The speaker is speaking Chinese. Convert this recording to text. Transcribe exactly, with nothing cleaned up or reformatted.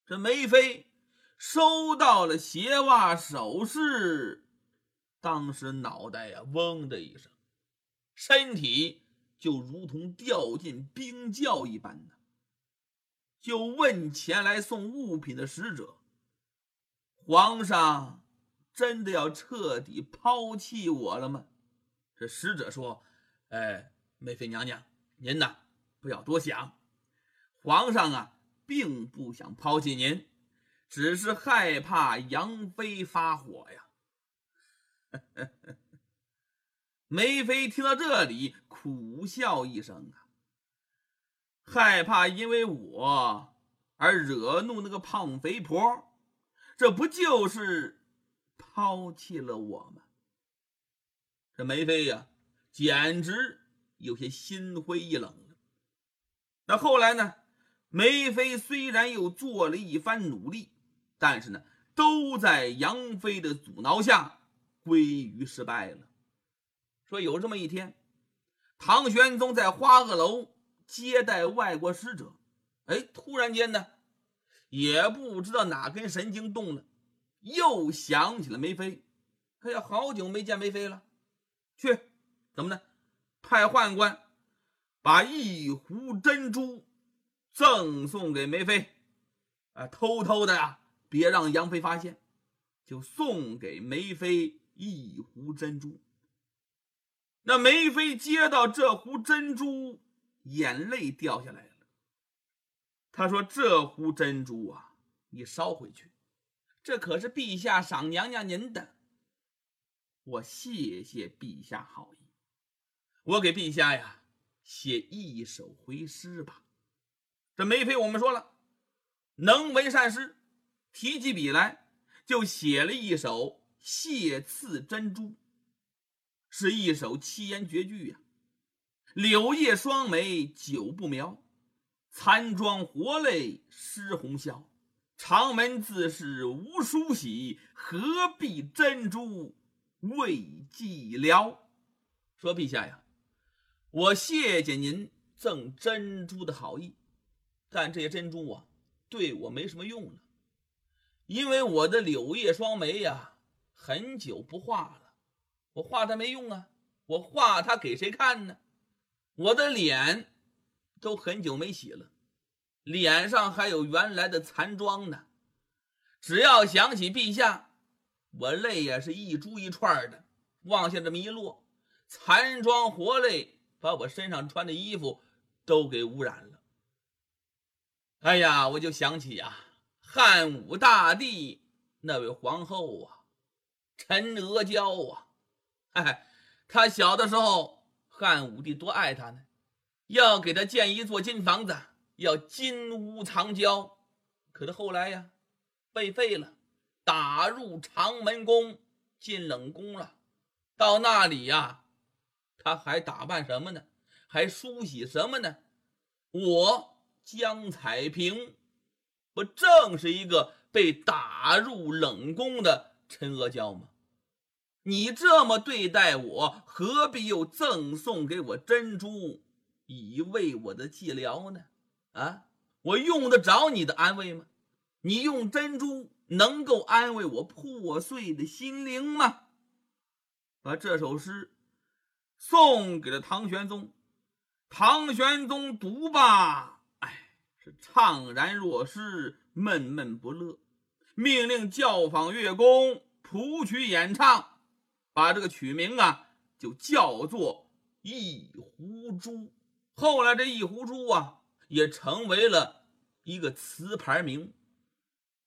这梅妃收到了鞋袜首饰，当时脑袋呀嗡的一声，身体就如同掉进冰窖一般的，就问前来送物品的使者：皇上真的要彻底抛弃我了吗？这使者说：哎，梅妃娘娘，您呐不要多想，皇上啊并不想抛弃您，只是害怕杨妃发火呀。梅妃听到这里苦笑一声啊，害怕因为我而惹怒那个胖肥婆，这不就是抛弃了我吗？这梅妃呀简直有些心灰意冷了。那后来呢，梅妃虽然又做了一番努力，但是呢都在杨妃的阻挠下归于失败了。说有这么一天，唐玄宗在花萼楼接待外国使者，哎，突然间呢也不知道哪根神经动了，又想起了梅妃。哎呀，好久没见梅妃了，去怎么呢？派宦官把一壶珍珠赠送给梅妃，啊，偷偷的呀，别让杨妃发现，就送给梅妃一壶珍珠。那梅妃接到这壶珍珠，眼泪掉下来了。她说：这壶珍珠啊，你烧回去，这可是陛下赏娘娘您的，我谢谢陛下好意，我给陛下呀写一首回诗吧。这梅妃我们说了，能文善诗，提起笔来就写了一首谢赐珍珠，是一首七言绝句呀、啊。柳叶双眉久不描，残妆活泪湿红绡，长门自是无梳洗，何必珍珠为寂寥。说陛下呀，我谢谢您赠珍珠的好意，但这些珍珠啊对我没什么用了，因为我的柳叶双眉呀很久不画了，我画它没用啊，我画它给谁看呢？我的脸都很久没洗了，脸上还有原来的残妆呢，只要想起陛下，我泪呀是一珠一串的往下这么一落，残妆活泪把我身上穿的衣服都给污染了。哎呀，我就想起呀、啊，汉武大帝那位皇后啊，陈阿娇啊，哎，她小的时候汉武帝多爱她呢，要给她建一座金房子，要金屋藏娇，可是后来呀被废了，打入长门宫进冷宫了。到那里呀她还打扮什么呢？还梳洗什么呢？我江彩萍不正是一个被打入冷宫的陈阿娇吗？你这么对待我，何必又赠送给我珍珠以慰我的寂寥呢？啊，我用得着你的安慰吗？你用珍珠能够安慰我破碎的心灵吗？把这首诗送给了唐玄宗，唐玄宗读罢，哎，是怅然若失，闷闷不乐，命令教坊乐工谱曲演唱，把这个曲名啊就叫做一壶珠。后来这一壶珠啊也成为了一个词牌名。